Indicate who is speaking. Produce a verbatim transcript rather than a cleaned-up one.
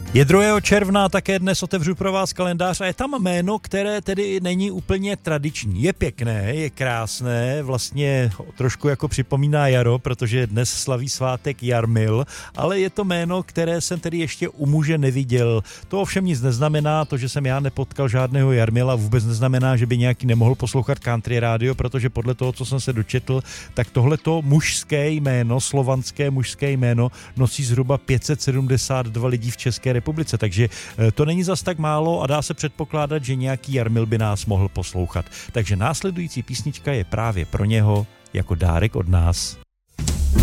Speaker 1: Je druhého června, také dnes otevřu pro vás kalendář a je tam jméno, které tedy není úplně tradiční. Je pěkné, je krásné, vlastně trošku jako připomíná jaro, protože dnes slaví svátek Jarmil, ale je to jméno, které jsem tedy ještě u muže neviděl. To ovšem nic neznamená, to, že jsem já nepotkal žádného Jarmila, vůbec neznamená, že by nějaký nemohl poslouchat country rádio, protože podle toho, co jsem se dočetl, tak tohleto mužské jméno, slovanské mužské jméno nosí zhruba pět set sedmdesát dva lidí v České republice, takže to není zas tak málo a dá se předpokládat, že nějaký Jarmil by nás mohl poslouchat. Takže následující písnička je právě pro něho jako dárek od nás.